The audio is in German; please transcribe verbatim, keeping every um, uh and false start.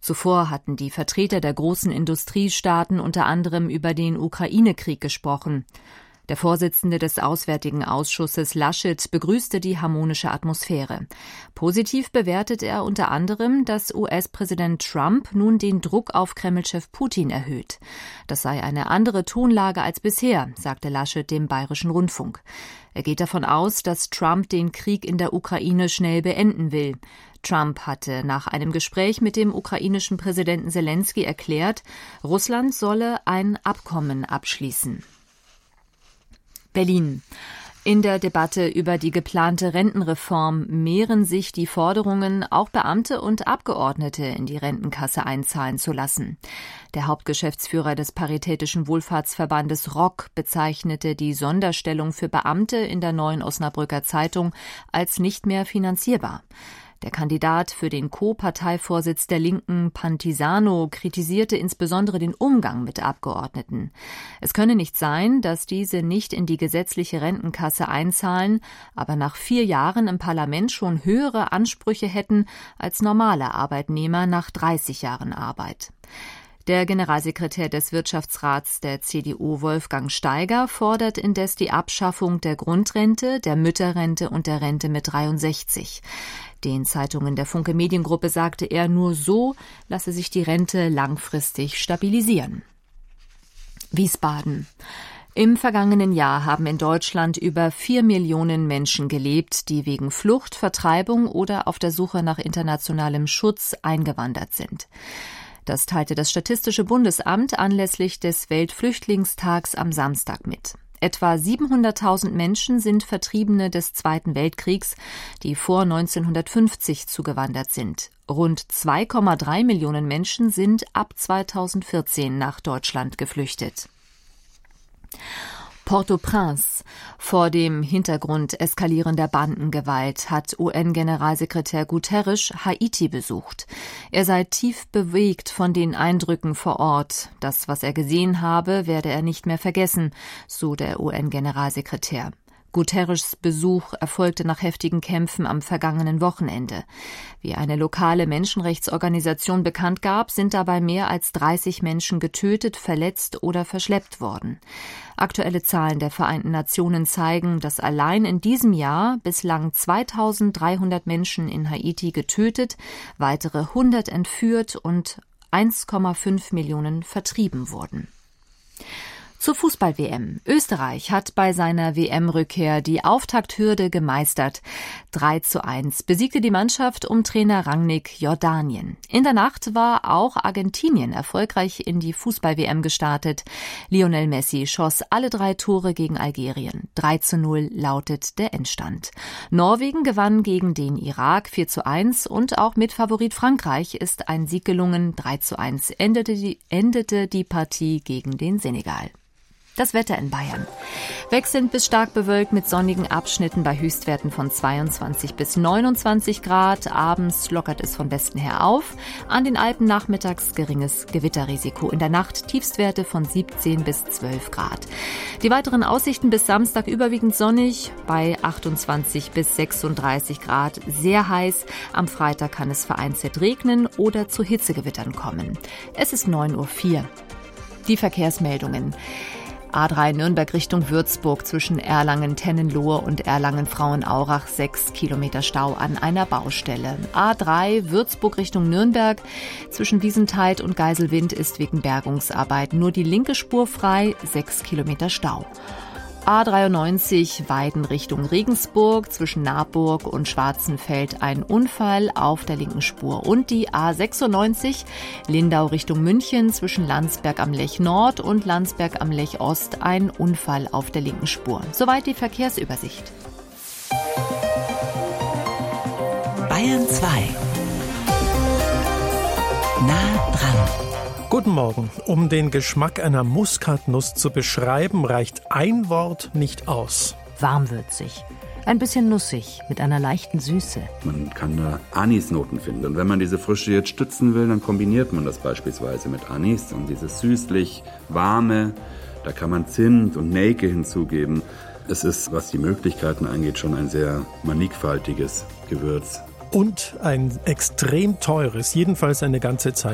Zuvor hatten die Vertreter der großen Industriestaaten unter anderem über den Ukraine-Krieg gesprochen. Der Vorsitzende des Auswärtigen Ausschusses Laschet begrüßte die harmonische Atmosphäre. Positiv bewertet er unter anderem, dass U S-Präsident Trump nun den Druck auf Kreml-Chef Putin erhöht. Das sei eine andere Tonlage als bisher, sagte Laschet dem Bayerischen Rundfunk. Er geht davon aus, dass Trump den Krieg in der Ukraine schnell beenden will. Trump hatte nach einem Gespräch mit dem ukrainischen Präsidenten Selenskyj erklärt, Russland solle ein Abkommen abschließen. Berlin. In der Debatte über die geplante Rentenreform mehren sich die Forderungen, auch Beamte und Abgeordnete in die Rentenkasse einzahlen zu lassen. Der Hauptgeschäftsführer des Paritätischen Wohlfahrtsverbandes R O C bezeichnete die Sonderstellung für Beamte in der Neuen Osnabrücker Zeitung als nicht mehr finanzierbar. Der Kandidat für den Co-Parteivorsitz der Linken, Pantisano, kritisierte insbesondere den Umgang mit Abgeordneten. Es könne nicht sein, dass diese nicht in die gesetzliche Rentenkasse einzahlen, aber nach vier Jahren im Parlament schon höhere Ansprüche hätten als normale Arbeitnehmer nach dreißig Jahren Arbeit. Der Generalsekretär des Wirtschaftsrats der C D U, Wolfgang Steiger, fordert indes die Abschaffung der Grundrente, der Mütterrente und der Rente mit dreiundsechzig. Den Zeitungen der Funke Mediengruppe sagte er, nur so lasse sich die Rente langfristig stabilisieren. Wiesbaden. Im vergangenen Jahr haben in Deutschland über vier Millionen Menschen gelebt, die wegen Flucht, Vertreibung oder auf der Suche nach internationalem Schutz eingewandert sind. Das teilte das Statistische Bundesamt anlässlich des Weltflüchtlingstags am Samstag mit. Etwa siebenhunderttausend Menschen sind Vertriebene des Zweiten Weltkriegs, die vor neunzehnhundertfünfzig zugewandert sind. Rund zwei Komma drei Millionen Menschen sind ab zweitausendvierzehn nach Deutschland geflüchtet. Port-au-Prince. Vor dem Hintergrund eskalierender Bandengewalt hat U N-Generalsekretär Guterres Haiti besucht. Er sei tief bewegt von den Eindrücken vor Ort. Das, was er gesehen habe, werde er nicht mehr vergessen, so der U N-Generalsekretär. Guterres' Besuch erfolgte nach heftigen Kämpfen am vergangenen Wochenende. Wie eine lokale Menschenrechtsorganisation bekannt gab, sind dabei mehr als dreißig Menschen getötet, verletzt oder verschleppt worden. Aktuelle Zahlen der Vereinten Nationen zeigen, dass allein in diesem Jahr bislang zweitausenddreihundert Menschen in Haiti getötet, weitere hundert entführt und eins Komma fünf Millionen vertrieben wurden. Zur Fußball-W M. Österreich hat bei seiner W M-Rückkehr die Auftakthürde gemeistert. drei zu eins besiegte die Mannschaft um Trainer Rangnick Jordanien. In der Nacht war auch Argentinien erfolgreich in die Fußball-W M gestartet. Lionel Messi schoss alle drei Tore gegen Algerien. drei zu null lautet der Endstand. Norwegen gewann gegen den Irak vier zu eins und auch mit Favorit Frankreich ist ein Sieg gelungen. drei zu eins endete die, endete die Partie gegen den Senegal. Das Wetter in Bayern. Wechselnd bis stark bewölkt mit sonnigen Abschnitten bei Höchstwerten von zweiundzwanzig bis neunundzwanzig Grad. Abends lockert es von Westen her auf. An den Alpen nachmittags geringes Gewitterrisiko. In der Nacht Tiefstwerte von siebzehn bis zwölf Grad. Die weiteren Aussichten bis Samstag überwiegend sonnig bei achtundzwanzig bis sechsunddreißig Grad. Sehr heiß. Am Freitag kann es vereinzelt regnen oder zu Hitzegewittern kommen. Es ist neun Uhr vier. Die Verkehrsmeldungen. A drei Nürnberg Richtung Würzburg zwischen Erlangen-Tennenlohe und Erlangen-Frauenaurach sechs Kilometer Stau an einer Baustelle. A drei Würzburg Richtung Nürnberg zwischen Wiesentheid und Geiselwind ist wegen Bergungsarbeit nur die linke Spur frei, sechs Kilometer Stau. A dreiundneunzig Weiden Richtung Regensburg zwischen Naburg und Schwarzenfeld ein Unfall auf der linken Spur. Und die A sechsundneunzig Lindau Richtung München zwischen Landsberg am Lech Nord und Landsberg am Lech Ost ein Unfall auf der linken Spur. Soweit die Verkehrsübersicht. Bayern zwei. Nah dran. Guten Morgen. Um den Geschmack einer Muskatnuss zu beschreiben, reicht ein Wort nicht aus. Warmwürzig. Ein bisschen nussig, mit einer leichten Süße. Man kann da Anisnoten finden. Und wenn man diese Frische jetzt stützen will, dann kombiniert man das beispielsweise mit Anis. Und dieses süßlich warme, da kann man Zimt und Nelke hinzugeben. Es ist, was die Möglichkeiten angeht, schon ein sehr mannigfaltiges Gewürz. Und ein extrem teures, jedenfalls eine ganze Zeit